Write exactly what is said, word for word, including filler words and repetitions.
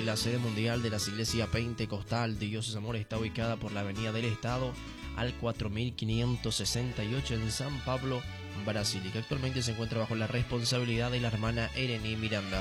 la sede mundial de las iglesias pentecostal de Dios es Amor está ubicada por la Avenida del Estado al cuatro mil quinientos sesenta y ocho en San Pablo, Brasil, y que actualmente se encuentra bajo la responsabilidad de la hermana Erení Miranda.